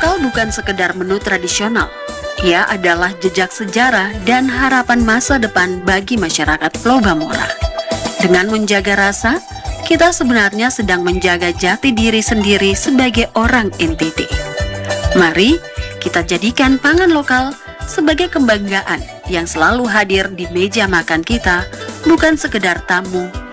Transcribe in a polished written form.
lokal bukan sekedar menu tradisional. Ia adalah jejak sejarah dan harapan masa depan bagi masyarakat Pulau Bamora. Dengan menjaga rasa, kita sebenarnya sedang menjaga jati diri sendiri sebagai orang NTT. Mari kita jadikan pangan lokal sebagai kebanggaan yang selalu hadir di meja makan kita, bukan sekedar tamu